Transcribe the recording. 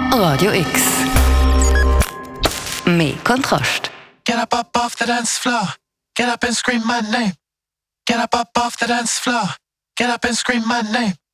Radio X. Mehr Kontrast. Get up off the dance floor. Get up and scream my name. Get up off the dance floor. Get up and scream my name.